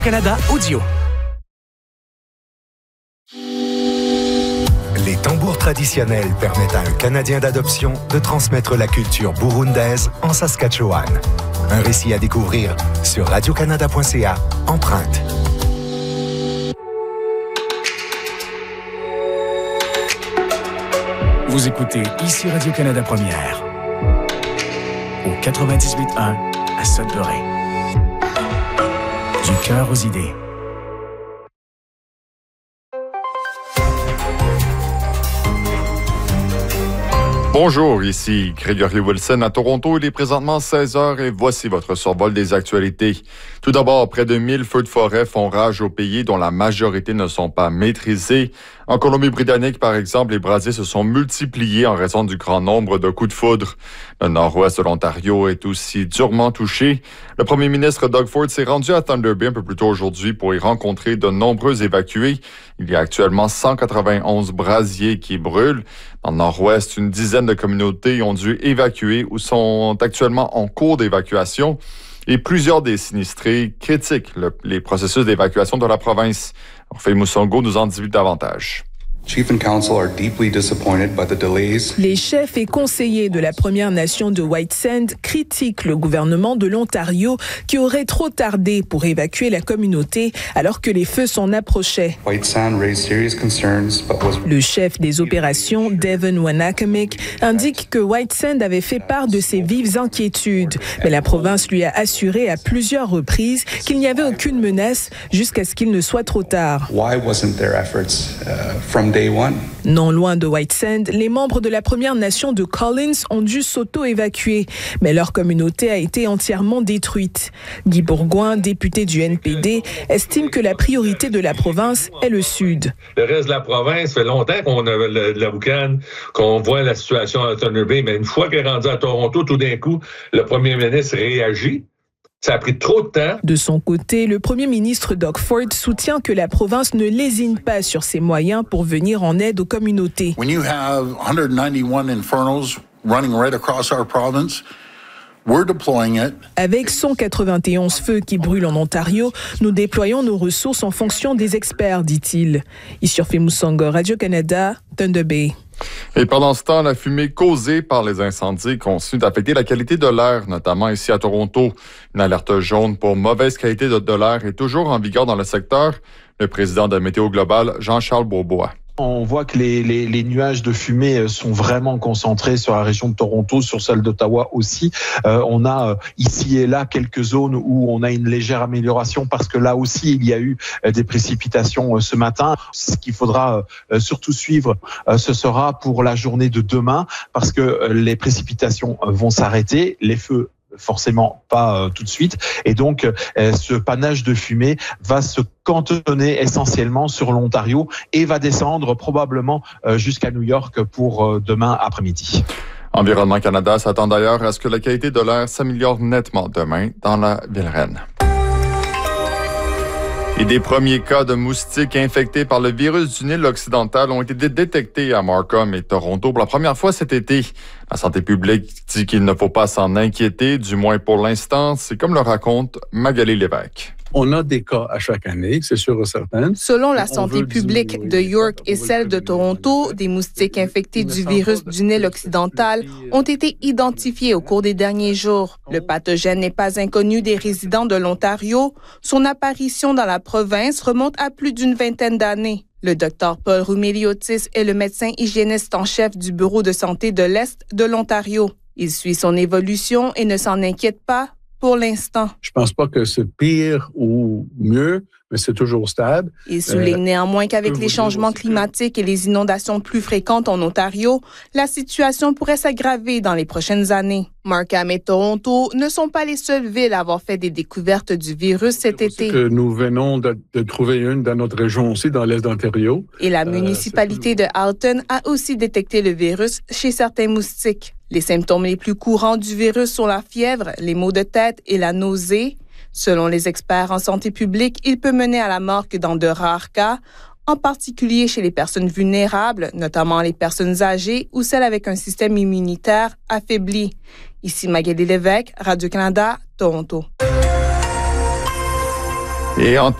Canada Audio. Les tambours traditionnels permettent à un Canadien d'adoption de transmettre la culture burundaise en Saskatchewan. Un récit à découvrir sur radiocanada.ca, Empreinte. Vous écoutez ici Radio-Canada Première, au 98.1 à Sudbury. Du cœur aux idées. Bonjour, ici Gregory Wilson à Toronto. Il est présentement 16h et voici votre survol des actualités. Tout d'abord, près de 1000 feux de forêt font rage au pays dont la majorité ne sont pas maîtrisés. En Colombie-Britannique, par exemple, les brasiers se sont multipliés en raison du grand nombre de coups de foudre. Le nord-ouest de l'Ontario est aussi durement touché. Le premier ministre Doug Ford s'est rendu à Thunder Bay un peu plus tôt aujourd'hui pour y rencontrer de nombreux évacués. Il y a actuellement 191 brasiers qui brûlent. Dans le nord-ouest, une dizaine de communautés ont dû évacuer ou sont actuellement en cours d'évacuation. Et plusieurs des sinistrés critiquent les processus d'évacuation de la province. Orphée Moussongo nous en dit davantage. Les chefs et conseillers de la Première Nation de White Sand critiquent le gouvernement de l'Ontario qui aurait trop tardé pour évacuer la communauté alors que les feux s'en approchaient. Le chef des opérations, Devon Wanakamick, indique que White Sand avait fait part de ses vives inquiétudes, mais la province lui a assuré à plusieurs reprises qu'il n'y avait aucune menace jusqu'à ce qu'il ne soit trop tard. Non loin de White Sand, les membres de la Première Nation de Collins ont dû s'auto-évacuer, mais leur communauté a été entièrement détruite. Guy Bourgoin, député du NPD, estime que la priorité de la province est le Sud. Le reste de la province fait longtemps qu'on a la boucane, qu'on voit la situation à Thunder Bay, mais une fois qu'elle est rendue à Toronto, tout d'un coup, le premier ministre réagit. Ça a pris trop de temps. De son côté, le premier ministre Doug Ford soutient que la province ne lésine pas sur ses moyens pour venir en aide aux communautés. When you have 191 infernos running right across our province, we're deploying it. Avec 191 feux qui brûlent en Ontario, nous déployons nos ressources en fonction des experts, dit-il. Issurfi Moussongo, Radio-Canada, Thunder Bay. Et pendant ce temps, la fumée causée par les incendies continue d'affecter la qualité de l'air, notamment ici à Toronto. Une alerte jaune pour mauvaise qualité de l'air est toujours en vigueur dans le secteur. Le président de Météo Global, Jean-Charles Beaubois. On voit que les nuages de fumée sont vraiment concentrés sur la région de Toronto, sur celle d'Ottawa aussi. On a ici et là quelques zones où on a une légère amélioration parce que là aussi il y a eu des précipitations ce matin. Ce qu'il faudra surtout suivre, ce sera pour la journée de demain parce que les précipitations vont s'arrêter, les feux forcément pas tout de suite. Et donc, ce panache de fumée va se cantonner essentiellement sur l'Ontario et va descendre probablement jusqu'à New York pour demain après-midi. Environnement Canada s'attend d'ailleurs à ce que la qualité de l'air s'améliore nettement demain dans la Ville-Reine. Et des premiers cas de moustiques infectés par le virus du Nil occidental ont été détectés à Markham et Toronto pour la première fois cet été. La santé publique dit qu'il ne faut pas s'en inquiéter, du moins pour l'instant. C'est comme le raconte Magali Lévesque. On a des cas à chaque année, c'est sûr et certain. Selon la santé publique de York et celle de Toronto, des moustiques infectés du virus du Nil occidental ont été identifiés au cours des derniers jours. Le pathogène n'est pas inconnu des résidents de l'Ontario. Son apparition dans la province remonte à plus d'une vingtaine d'années. Le Dr Paul Roumeliotis est le médecin hygiéniste en chef du Bureau de santé de l'Est de l'Ontario. Il suit son évolution et ne s'en inquiète pas pour l'instant. Je pense pas que c'est pire ou mieux, mais c'est toujours stable. Il souligne néanmoins qu'avec les changements climatiques et les inondations plus fréquentes en Ontario, la situation pourrait s'aggraver dans les prochaines années. Markham et Toronto ne sont pas les seules villes à avoir fait des découvertes du virus cet été. Que nous venons de trouver une dans notre région aussi, dans l'Est d'Ontario. Et la municipalité de Alton a aussi détecté le virus chez certains moustiques. Les symptômes les plus courants du virus sont la fièvre, les maux de tête et la nausée. Selon les experts en santé publique, il peut mener à la mort que dans de rares cas, en particulier chez les personnes vulnérables, notamment les personnes âgées ou celles avec un système immunitaire affaibli. Ici Magali Lévesque, Radio-Canada, Toronto. Et en